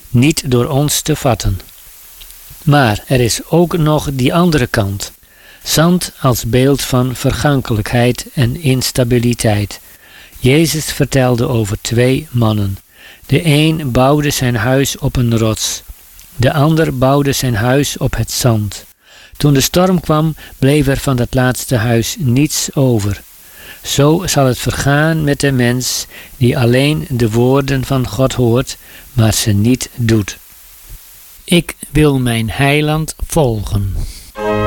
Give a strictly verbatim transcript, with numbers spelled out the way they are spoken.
niet door ons te vatten. Maar er is ook nog die andere kant. Zand als beeld van vergankelijkheid en instabiliteit. Jezus vertelde over twee mannen. De een bouwde zijn huis op een rots. De ander bouwde zijn huis op het zand. Toen de storm kwam, bleef er van dat laatste huis niets over. Zo zal het vergaan met de mens die alleen de woorden van God hoort, maar ze niet doet. Ik wil mijn heiland volgen.